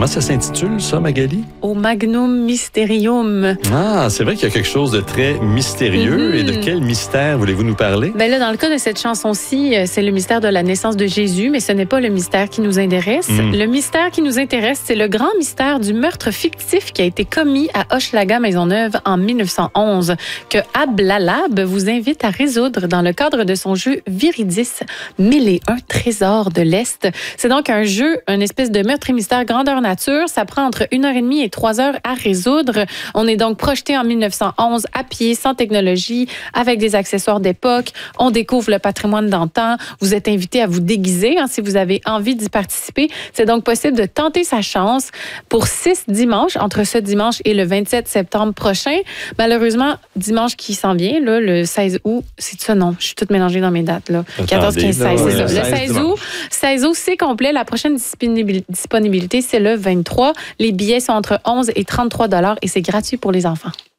Comment ça s'intitule, ça, Magali? Au Magnum Mysterium. Ah, c'est vrai qu'il y a quelque chose de très mystérieux. Et de quel mystère voulez-vous nous parler? Ben là, dans le cas de cette chanson-ci, c'est le mystère de la naissance de Jésus, mais ce n'est pas le mystère qui nous intéresse. Le mystère qui nous intéresse, c'est le grand mystère du meurtre fictif qui a été commis à Hochelaga-Maisonneuve en 1911, que Ablalab vous invite à résoudre dans le cadre de son jeu Viridis, 1001 trésors de l'Est. C'est donc un jeu, une espèce de meurtre et mystère grandeur nature. Ça prend entre 1h30 et 3 heures à résoudre. On est donc projeté en 1911 à pied, sans technologie, avec des accessoires d'époque. On découvre le patrimoine d'antan. Vous êtes invité à vous déguiser si vous avez envie d'y participer. C'est donc possible de tenter sa chance pour 6 dimanches, entre ce dimanche et le 27 septembre prochain. Malheureusement, dimanche qui s'en vient, là, le 16 août, c'est ça? Non, je suis toute mélangée dans mes dates. Là. 14, 15, 16, c'est ça. Le 16 août, c'est complet. La prochaine disponibilité, c'est le 23. Les billets sont entre 11 et 33 $ et c'est gratuit pour les enfants.